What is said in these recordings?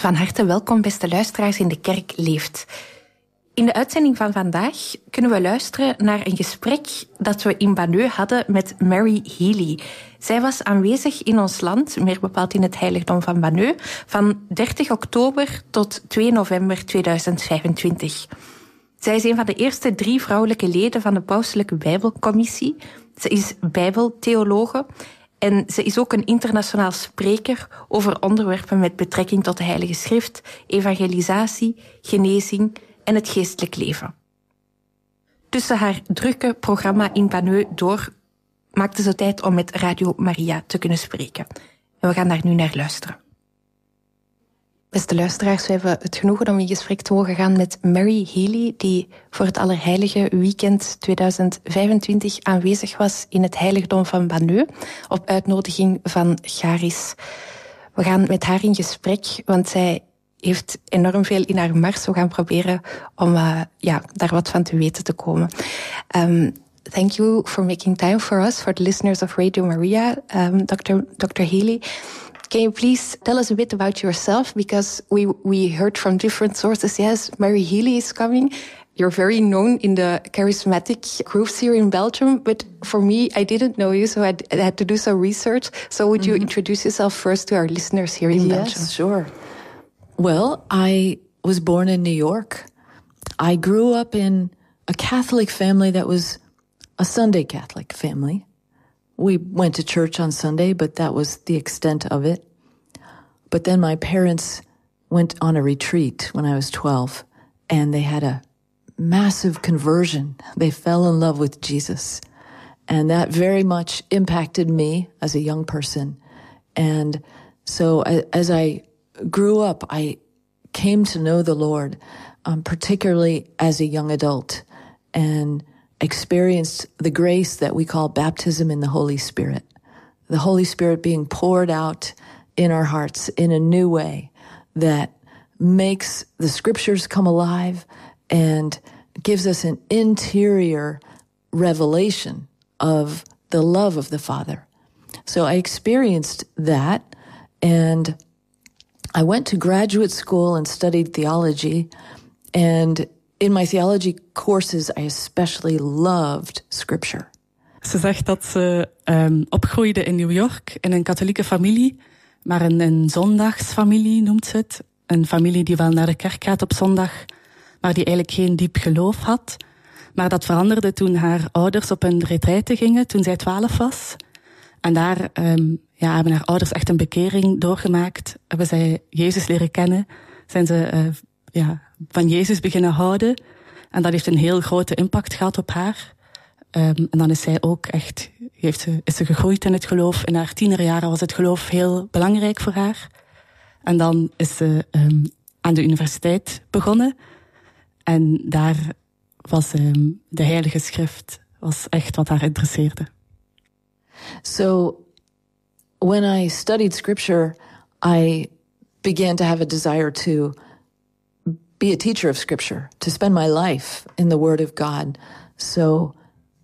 Van harte welkom, beste luisteraars in De Kerk Leeft. In de uitzending van vandaag kunnen we luisteren naar een gesprek dat we in Banneux hadden met Mary Healy. Zij was aanwezig in ons land, meer bepaald in het heiligdom van Banneux, van 30 oktober tot 2 november 2025. Zij is een van de eerste 3 vrouwelijke leden van de Pauselijke Bijbelcommissie. Ze is bijbeltheologe en ze is ook een internationaal spreker over onderwerpen met betrekking tot de Heilige Schrift, evangelisatie, genezing en het geestelijk leven. Tussen haar drukke programma in Banneux door maakte ze tijd om met Radio Maria te kunnen spreken. En we gaan daar nu naar luisteren. Beste luisteraars, we hebben het genoegen om in gesprek te mogen gaan met Mary Healy, die voor het Allerheilige Weekend 2025 aanwezig was in het heiligdom van Banneux, op uitnodiging van Charis. We gaan met haar in gesprek, want zij heeft enorm veel in haar mars. We gaan proberen om daar wat van te weten te komen. Thank you for making time for us, for the listeners of Radio Maria, Dr. Healy. Can you please tell us a bit about yourself? Because we heard from different sources, yes, Mary Healy is coming. You're very known in the charismatic groups here in Belgium, but for me, I didn't know you, so I had to do some research. So would you introduce yourself first to our listeners here in Belgium? Yes, sure. Well, I was born in New York. I grew up in a Catholic family that was a Sunday Catholic family. We went to church on Sunday, but that was the extent of it. But then my parents went on a retreat when I was 12, and they had a massive conversion. They fell in love with Jesus. And that very much impacted me as a young person. And so as I grew up, I came to know the Lord, particularly as a young adult, and experienced the grace that we call baptism in the Holy Spirit. The Holy Spirit being poured out in our hearts in a new way that makes the scriptures come alive and gives us an interior revelation of the love of the Father. So I experienced that, and I went to graduate school and studied theology, and in my theology courses, I especially loved scripture. Ze zegt dat ze opgroeide in New York in een katholieke familie, maar een zondagsfamilie noemt ze het. Een familie die wel naar de kerk gaat op zondag, maar die eigenlijk geen diep geloof had. Maar dat veranderde toen haar ouders op een retraite gingen, toen zij 12 was. En daar hebben haar ouders echt een bekering doorgemaakt. Hebben zij Jezus leren kennen. Zijn ze van Jezus beginnen houden. En dat heeft een heel grote impact gehad op haar. En dan is zij ook echt, is ze gegroeid in het geloof. In haar tienerjaren was het geloof heel belangrijk voor haar. En dan is ze aan de universiteit begonnen. En daar was de Heilige Schrift was echt wat haar interesseerde. So when I studied scripture, I began to have a desire to be a teacher of scripture, to spend my life in the Word of God. So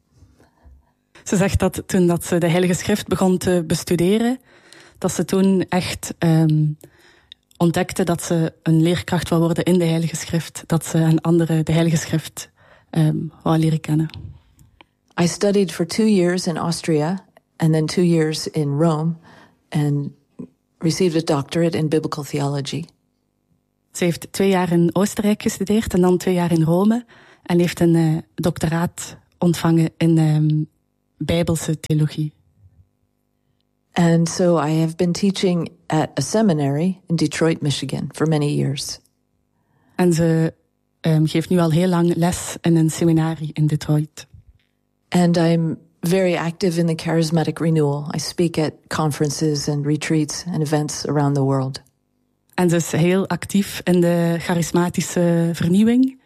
ze zegt dat toen dat ze de Heilige Schrift begon te bestuderen, dat ze toen echt ontdekte dat ze een leerkracht wil worden in de Heilige Schrift, dat ze aan anderen de Heilige Schrift wou leren kennen. I studied for 2 years in Austria and then 2 years in Rome and received a doctorate in biblical theology. Ze heeft 2 jaar in Oostenrijk gestudeerd en dan 2 jaar in Rome en heeft een doctoraat ontvangen in Bijbelse theologie. And so I have been teaching at a seminary in Detroit, Michigan for many years. En ze geeft nu al heel lang les in een seminarie in Detroit. And I'm very active in the charismatic renewal. I speak at conferences and retreats and events around the world. En ze is heel actief in de charismatische vernieuwing.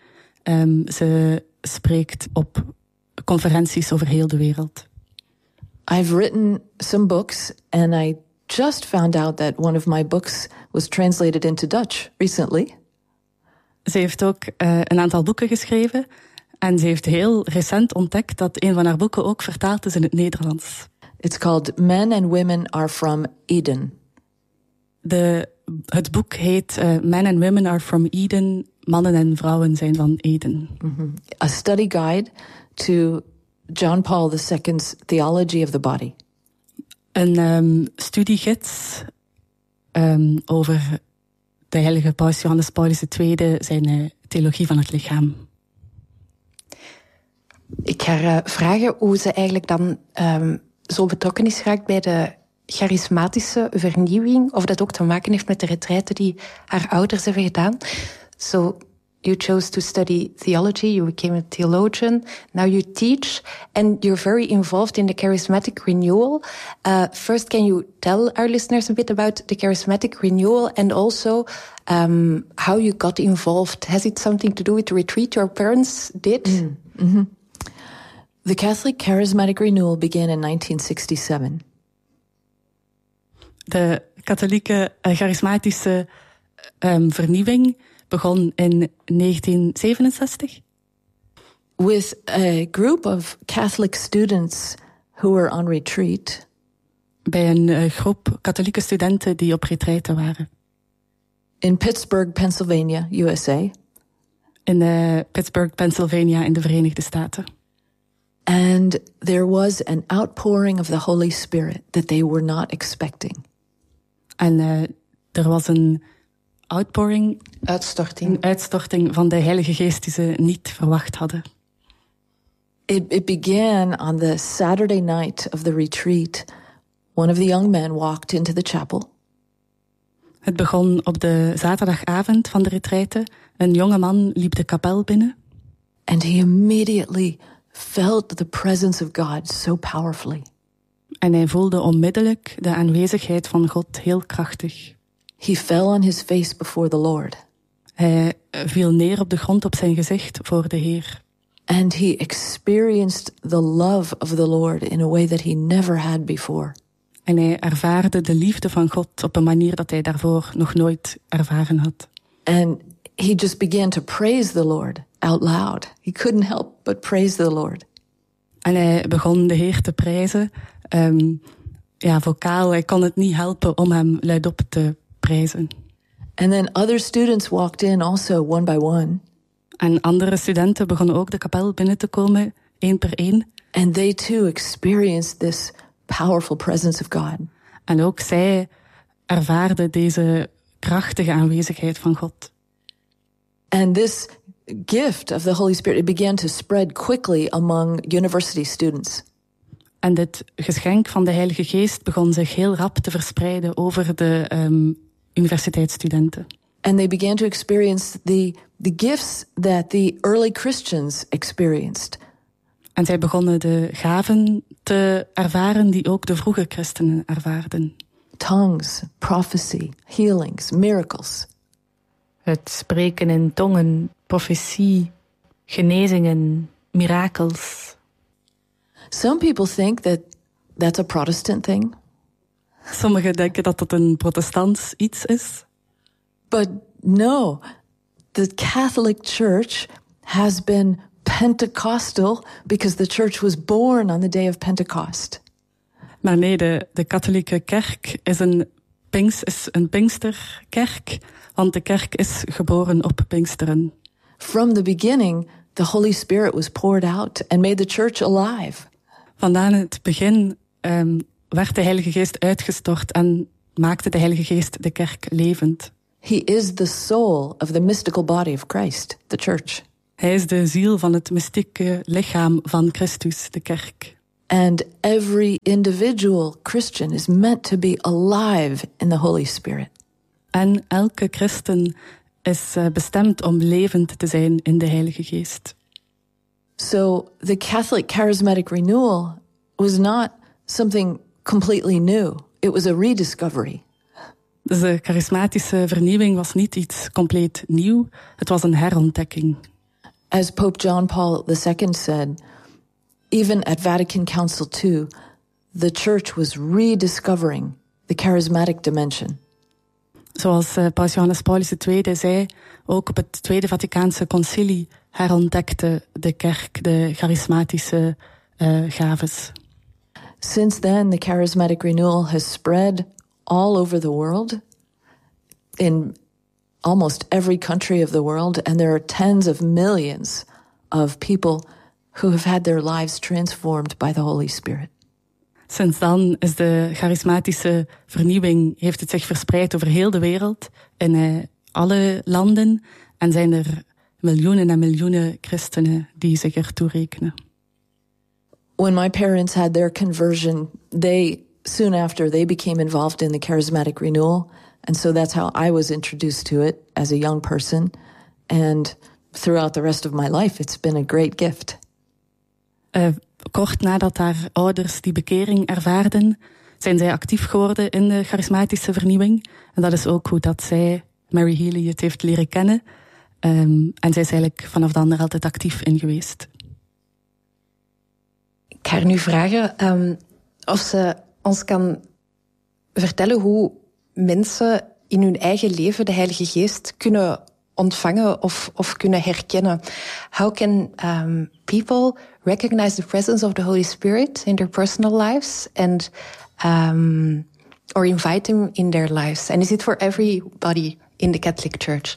Ze spreekt op conferenties over heel de wereld. I've written some books and I just found out that one of my books was translated into Dutch recently. Ze heeft ook een aantal boeken geschreven. En ze heeft heel recent ontdekt dat een van haar boeken ook vertaald is in het Nederlands. It's called Men and Women Are From Eden. Het boek heet Men and Women Are From Eden. Mannen en vrouwen zijn van Eden. Mm-hmm. A study guide to John Paul II's theology of the body. Een studiegids over de heilige paus Johannes Paulus II, zijn theologie van het lichaam. Ik ga haar vragen hoe ze eigenlijk dan zo betrokken is geraakt bij de charismatische vernieuwing, of dat ook te maken heeft met de retraite die haar ouders hebben gedaan. So, you chose to study theology, you became a theologian, now you teach, and you're very involved in the charismatic renewal. First, can you tell our listeners a bit about the charismatic renewal, and also how you got involved? Has it something to do with the retreat your parents did? Mm-hmm. The Catholic Charismatic Renewal began in 1967. De katholieke charismatische vernieuwing begon in 1967. With a group of Catholic students who were on retreat. Bij een groep katholieke studenten die op retraite waren. In Pittsburgh, Pennsylvania, USA. In Pittsburgh, Pennsylvania in de Verenigde Staten. And there was an outpouring of the Holy Spirit that they were not expecting. En er was een uitstorting van de Heilige Geest die ze niet verwacht hadden. It began on the Saturday night of the retreat. One of the young men walked into the chapel. Het begon op de zaterdagavond van de retraite. Een jonge man liep de kapel binnen. And he immediately felt the presence of God so powerfully. En hij voelde onmiddellijk de aanwezigheid van God heel krachtig. He fell on his face before the Lord. Hij viel neer op de grond op zijn gezicht voor de Heer. And he experienced the love of the Lord in a way that he never had before. En hij ervaarde de liefde van God op een manier dat hij daarvoor nog nooit ervaren had. And he just began to praise the Lord out loud. He couldn't help but praise the Lord. En hij begon de Heer te prijzen, vocaal. Hij kon het niet helpen om hem luidop te prijzen. And then other students walked in also one by one. En andere studenten begonnen ook de kapel binnen te komen, één per één. And they too experienced this powerful presence of God. En ook zij ervaarden deze krachtige aanwezigheid van God. And this gift of the Holy Spirit, it began to spread quickly among university students. En dit geschenk van de Heilige Geest begon zich heel rap te verspreiden over de universiteitsstudenten. And they began to experience the gifts that the early Christians experienced. En zij begonnen de gaven te ervaren die ook de vroege christenen ervaarden. Tongues, prophecy, healings, miracles. Het spreken in tongen, profetie, genezingen, mirakels. Some people think that that's a Protestant thing. Sommigen denken dat dat een protestants iets is. But no, the Catholic Church has been Pentecostal because the church was born on the day of Pentecost. Maar nee, de katholieke kerk is een Pinksterkerk, want de kerk is geboren op Pinksteren. From the beginning, the Holy Spirit was poured out and made the church alive. Vandaan het begin werd de Heilige Geest uitgestort en maakte de Heilige Geest de kerk levend. He is the soul of the mystical body of Christ, the church. Hij is de ziel van het mystieke lichaam van Christus, de kerk. And every individual Christian is meant to be alive in the Holy Spirit. En elke christen is bestemd om levend te zijn in de Heilige Geest. So the Catholic Charismatic Renewal was not something completely new. It was a rediscovery. Dus de charismatische vernieuwing was niet iets compleet nieuw. Het was een herontdekking. As Pope John Paul II said, even at Vatican Council II, the Church was rediscovering the charismatic dimension. Zoals Paus Johannes Paulus II zei, ook op het Tweede Vaticaanse Concilie herontdekte de kerk de charismatische gaves. Since then, the charismatic renewal has spread all over the world. in almost every country of the world, and there are tens of millions of people who have had their lives transformed by the Holy Spirit. Sinds dan is de charismatische vernieuwing, heeft het zich verspreid over heel de wereld, in alle landen, en zijn er miljoenen en miljoenen christenen die zich ertoe rekenen. When my parents had their conversion, soon after they became involved in the charismatic renewal, and so that's how I was introduced to it as a young person, and throughout the rest of my life it's been a great gift. Kort nadat haar ouders die bekering ervaarden, zijn zij actief geworden in de charismatische vernieuwing. En dat is ook hoe dat zij, Mary Healy, het heeft leren kennen. En zij is eigenlijk vanaf dan er altijd actief in geweest. Ik ga haar nu vragen of ze ons kan vertellen hoe mensen in hun eigen leven de Heilige Geest kunnen ontvangen of kunnen herkennen. How can people recognize the presence of the Holy Spirit in their personal lives and or invite him in their lives? And is it for everybody in the Catholic Church?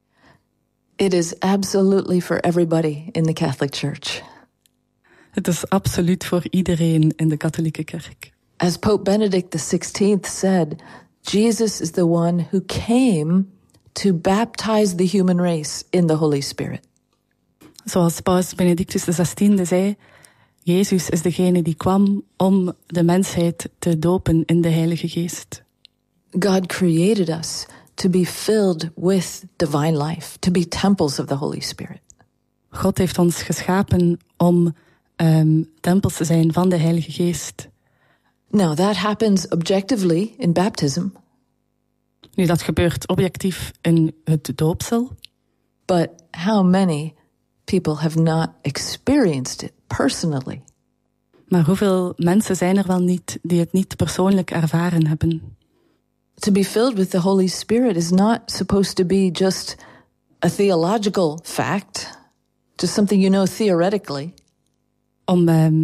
It is absolutely for everybody in the Catholic Church. Het is absoluut voor iedereen in de katholieke kerk. As Pope Benedict XVI said, Jesus is the one who came to baptize the human race in the Holy Spirit. Zoals Paus Benedictus XVI zei, Jezus is degene die kwam om de mensheid te dopen in de Heilige Geest. God created us to be filled with divine life, to be temples of the Holy Spirit. God heeft ons geschapen om tempels te zijn van de Heilige Geest. Now that happens objectively in baptism. Nu, dat gebeurt objectief in het doopsel. But how many people have not experienced it personally? Maar hoeveel mensen zijn er wel niet die het niet persoonlijk ervaren hebben? To be filled with the Holy Spirit is not supposed to be just a theological fact, just something you know theoretically. Om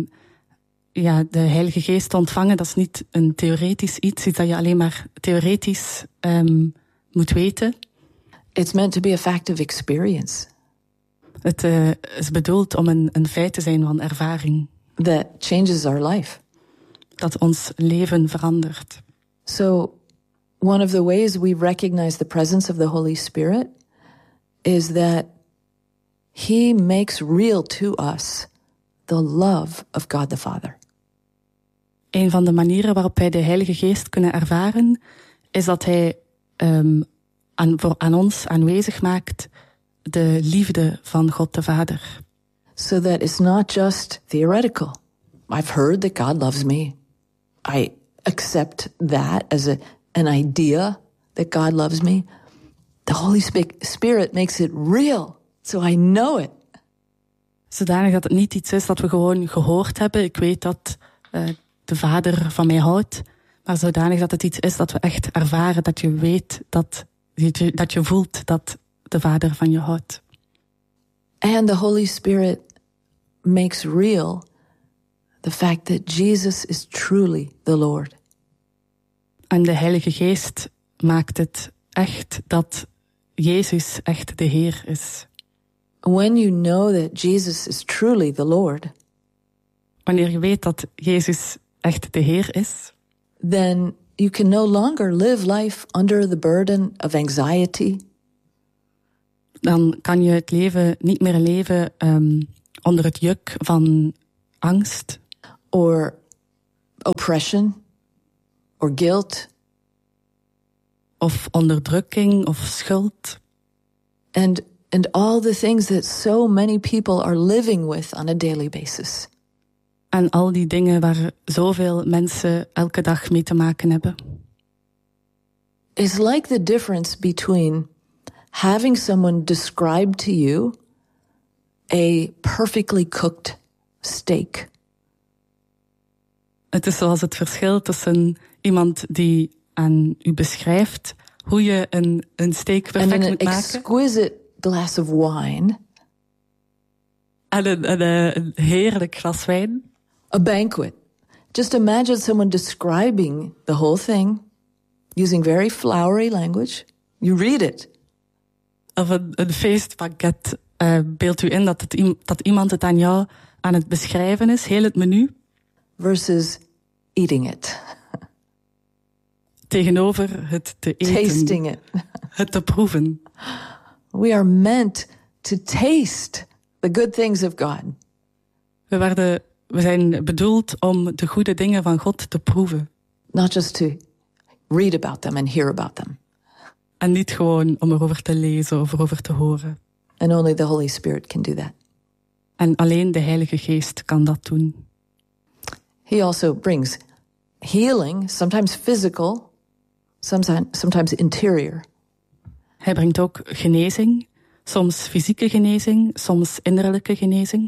de Heilige Geest te ontvangen, dat is niet een theoretisch iets dat je alleen maar theoretisch moet weten. It's meant to be a fact of experience. Het is bedoeld om een feit te zijn van ervaring. That changes our life. Dat ons leven verandert. So, one of the ways we recognize the presence of the Holy Spirit is that He makes real to us the love of God the Father. Een van de manieren waarop wij de Heilige Geest kunnen ervaren, is dat Hij aan ons aanwezig maakt de liefde van God de Vader. So that it's not just theoretical. I've heard that God loves me. I accept that as an idea that God loves me. The Holy Spirit makes it real, so I know it. Zodanig dat het niet iets is dat we gewoon gehoord hebben. Ik weet dat de Vader van mij houdt. Maar zodanig dat het iets is dat we echt ervaren. Dat je weet, dat je voelt dat de Vader van je houdt. And the Holy Spirit makes real the fact that Jesus is truly the Lord. En de Heilige Geest maakt het echt dat Jezus echt de Heer is. When you know that Jesus is truly the Lord, wanneer je weet dat Jezus echt de Heer is, then you can no longer live life under the burden of anxiety. Dan kan je het leven niet meer leven onder het juk van angst, or oppression, or guilt, of onderdrukking of schuld. And all the things that so many people are living with on a daily basis. En al die dingen waar zoveel mensen elke dag mee te maken hebben. It's like the difference between having someone describe to you a perfectly cooked steak. Het is zoals het verschil tussen iemand die aan u beschrijft hoe je een steak perfect moet maken. And an exquisite glass of wine. En een heerlijk glas wijn. A banquet. Just imagine someone describing the whole thing using very flowery language, You read it. Of een feestpakket. Beeld u in dat iemand het aan jou aan het beschrijven is, heel het menu. Versus eating it. Tegenover het te eten. Tasting it. Het te proeven. We are meant to taste the good things of God. We zijn bedoeld om de goede dingen van God te proeven. Not just to read about them and hear about them. En niet gewoon om erover te lezen of erover te horen. And only the Holy Spirit can do that. En alleen de Heilige Geest kan dat doen. He also brings healing, sometimes physical, sometimes interior. Hij brengt ook genezing, soms fysieke genezing, soms innerlijke genezing.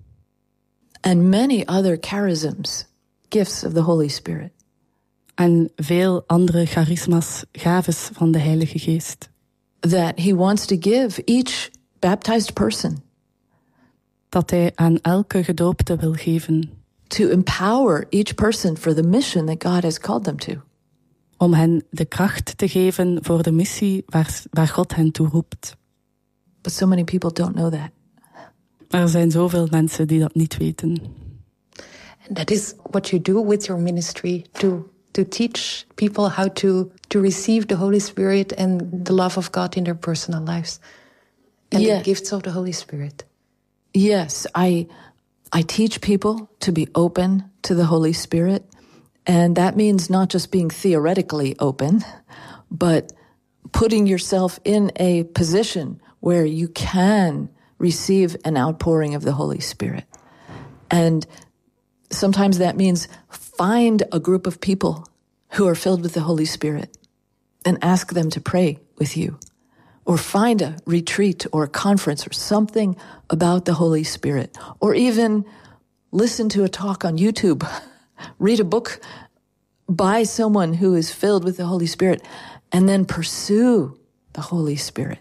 And many other charisms, gifts of the Holy Spirit. En veel andere charisma's, gaves van de Heilige Geest. That he wants to give each baptized person. Dat hij aan elke gedoopte wil geven. To empower each person for the mission that God has called them to. Om hen de kracht te geven voor de missie waar God hen toe roept. But so many people don't know that. Maar er zijn zoveel mensen die dat niet weten. And that is what you do with your ministry, to teach people how to receive the Holy Spirit and the love of God in their personal lives. And the gifts of the Holy Spirit. Yes, I teach people to be open to the Holy Spirit. And that means not just being theoretically open, but putting yourself in a position where you can receive an outpouring of the Holy Spirit. And sometimes that means find a group of people who are filled with the Holy Spirit and ask them to pray with you. Or find a retreat or a conference or something about the Holy Spirit. Or even listen to a talk on YouTube. Read a book by someone who is filled with the Holy Spirit. And then pursue the Holy Spirit.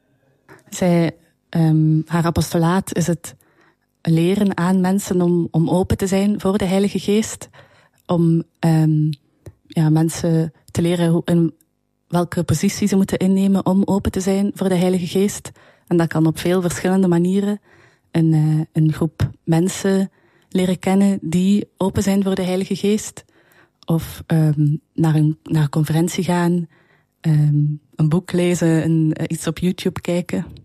Haar apostolaat is het leren aan mensen om open te zijn voor de Heilige Geest. Om mensen te leren in welke positie ze moeten innemen om open te zijn voor de Heilige Geest. En dat kan op veel verschillende manieren. Een groep mensen leren kennen die open zijn voor de Heilige Geest. Of naar een conferentie gaan, een boek lezen, iets op YouTube kijken.